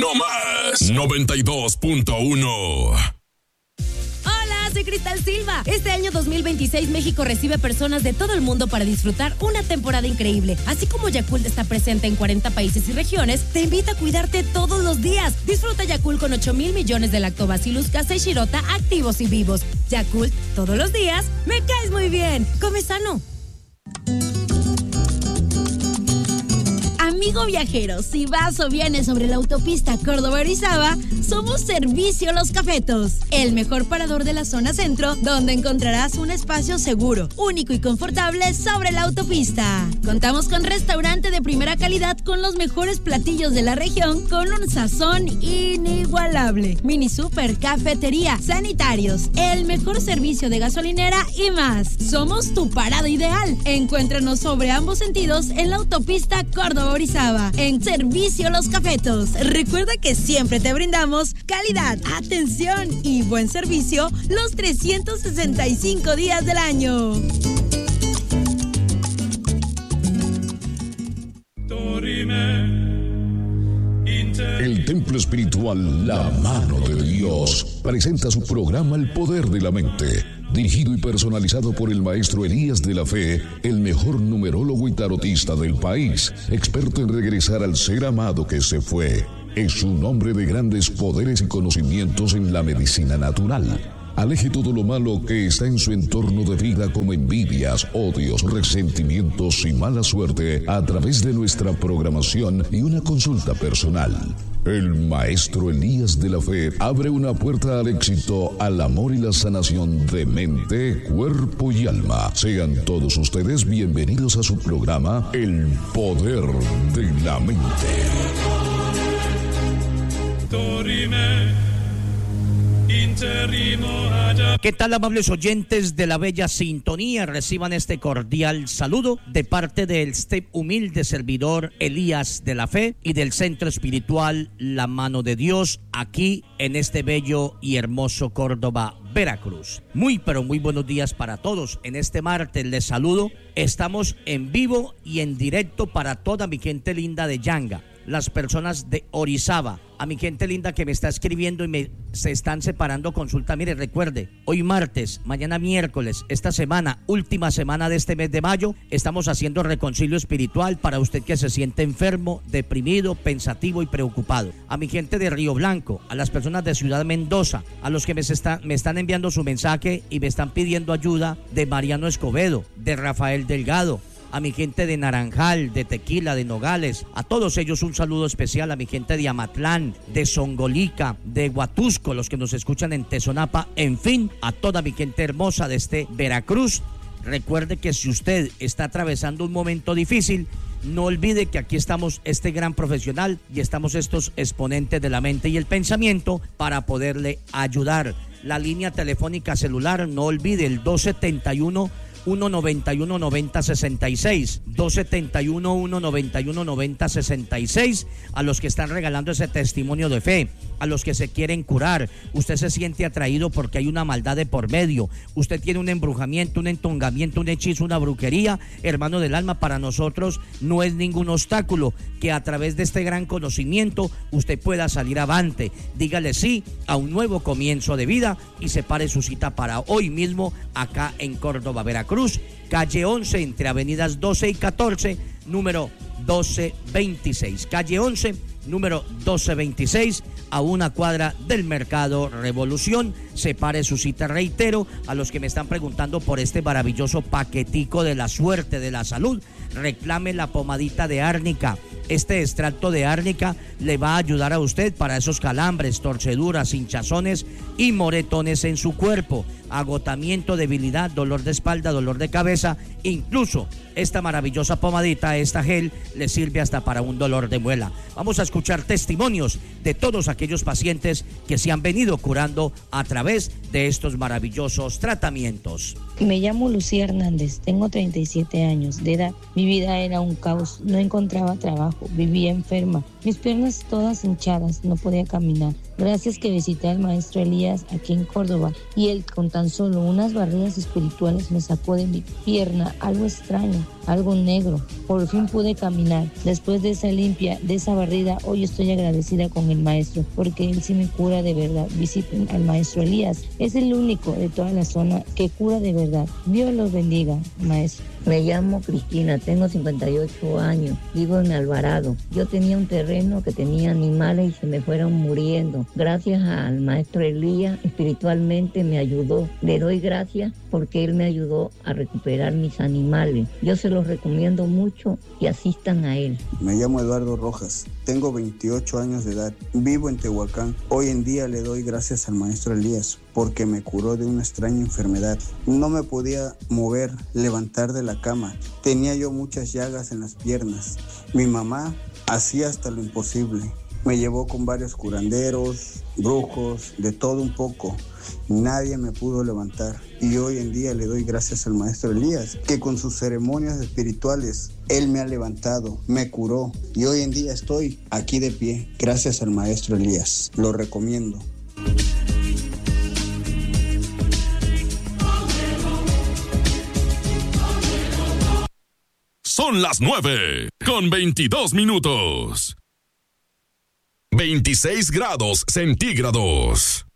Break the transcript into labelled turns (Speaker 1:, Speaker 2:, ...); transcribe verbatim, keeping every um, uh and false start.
Speaker 1: no más noventa y dos punto uno.
Speaker 2: Soy Cristal Silva. Este año dos mil veintiséis México recibe personas de todo el mundo para disfrutar una temporada increíble. Así como Yakult está presente en cuarenta países y regiones, te invita a cuidarte todos los días. Disfruta Yakult con ocho mil millones de Lactobacillus casei shirota activos y vivos. Yakult, todos los días, me caes muy bien. Come sano. Amigo viajero, si vas o vienes sobre la autopista Córdoba-Orizaba, somos Servicio Los Cafetos, el mejor parador de la zona centro, donde encontrarás un espacio seguro, único y confortable sobre la autopista. Contamos con restaurante de primera calidad con los mejores platillos de la región con un sazón inigualable. Mini super, cafetería, sanitarios, el mejor servicio de gasolinera y más. Somos tu parada ideal. Encuéntranos sobre ambos sentidos en la autopista Córdoba-Orizaba. En Servicio Los Cafetos. Recuerda que siempre te brindamos calidad, atención y buen servicio los trescientos sesenta y cinco días del año.
Speaker 3: El templo espiritual La Mano de Dios presenta su programa El Poder de la Mente, dirigido y personalizado por el maestro Elías de la Fe, el mejor numerólogo y tarotista del país, experto en regresar al ser amado que se fue. Es un hombre de grandes poderes y conocimientos en la medicina natural. Aleje todo lo malo que está en su entorno de vida, como envidias, odios, resentimientos y mala suerte, a través de nuestra programación y una consulta personal. El maestro Elías de la Fe abre una puerta al éxito, al amor y la sanación de mente, cuerpo y alma. Sean todos ustedes bienvenidos a su programa El Poder de la Mente.
Speaker 4: ¿Qué tal, amables oyentes de la bella sintonía? Reciban este cordial saludo de parte del este humilde servidor Elías de la Fe y del Centro Espiritual La Mano de Dios, aquí en este bello y hermoso Córdoba, Veracruz. Muy pero muy buenos días para todos. En este martes les saludo. Estamos en vivo y en directo para toda mi gente linda de Yanga, las personas de Orizaba, a mi gente linda que me está escribiendo y me se están separando consulta. Mire, recuerde, hoy martes, mañana miércoles, esta semana, última semana de este mes de mayo, estamos haciendo reconcilio espiritual para usted que se siente enfermo, deprimido, pensativo y preocupado. A mi gente de Río Blanco, a las personas de Ciudad Mendoza, a los que me, está, me están enviando su mensaje y me están pidiendo ayuda, de Mariano Escobedo, de Rafael Delgado, a mi gente de Naranjal, de Tequila, de Nogales, a todos ellos un saludo especial, a mi gente de Amatlán, de Songolica, de Huatusco, los que nos escuchan en Tezonapa, en fin, a toda mi gente hermosa de este Veracruz. Recuerde que si usted está atravesando un momento difícil, no olvide que aquí estamos este gran profesional y estamos estos exponentes de la mente y el pensamiento para poderle ayudar. La línea telefónica celular, no olvide, el dos setenta y uno, uno noventa y uno, noventa sesenta y seis, dos setenta y uno, uno noventa y uno, noventa sesenta y seis, a los que están regalando ese testimonio de fe, a los que se quieren curar. Usted se siente atraído porque hay una maldad de por medio, usted tiene un embrujamiento, un entongamiento, un hechizo, una brujería, hermano del alma, para nosotros no es ningún obstáculo que a través de este gran conocimiento usted pueda salir avante. Dígale sí a un nuevo comienzo de vida y separe su cita para hoy mismo acá en Córdoba, Veracruz. Cruz, calle once, entre avenidas doce y catorce, número doce veintiséis. Calle once, número doce veintiséis, a una cuadra del Mercado Revolución. Separe su cita, reitero, a los que me están preguntando por este maravilloso paquetico de la suerte, de la salud. Reclame la pomadita de árnica. Este extracto de árnica le va a ayudar a usted para esos calambres, torceduras, hinchazones y moretones en su cuerpo, agotamiento, debilidad, dolor de espalda, dolor de cabeza. Incluso esta maravillosa pomadita, esta gel, le sirve hasta para un dolor de muela. Vamos a escuchar testimonios de todos aquellos pacientes que se han venido curando a través de estos maravillosos tratamientos.
Speaker 5: Me llamo Lucía Hernández, tengo treinta y siete años de edad. Mi vida era un caos, no encontraba trabajo, vivía enferma. Mis piernas todas hinchadas, no podía caminar. Gracias que visité al maestro Elías aquí en Córdoba y él con tan solo unas barreras espirituales me sacó de mi pierna algo extraño. algo negro. Por fin pude caminar. Después de esa limpia, de esa barrida, hoy estoy agradecida con el maestro, porque él sí me cura de verdad. Visiten al maestro Elías. Es el único de toda la zona que cura de verdad. Dios los bendiga, maestro.
Speaker 6: Me llamo Cristina, tengo cincuenta y ocho años, vivo en Alvarado. Yo tenía un terreno que tenía animales y se me fueron muriendo. Gracias al maestro Elías, espiritualmente me ayudó. Le doy gracias porque él me ayudó a recuperar mis animales. Yo se los recomiendo mucho y asistan a él.
Speaker 7: Me llamo Eduardo Rojas, tengo veintiocho años de edad, vivo en Tehuacán. Hoy en día le doy gracias al maestro Elías porque me curó de una extraña enfermedad. No me podía mover, levantar de la cama. Tenía yo muchas llagas en las piernas. Mi mamá hacía hasta lo imposible. Me llevó con varios curanderos, brujos, de todo un poco. Nadie me pudo levantar. Y hoy en día le doy gracias al maestro Elías, que con sus ceremonias espirituales, él me ha levantado, me curó. Y hoy en día estoy aquí de pie, gracias al maestro Elías. Lo recomiendo.
Speaker 1: Son las nueve con veintidós minutos. veintiséis grados centígrados.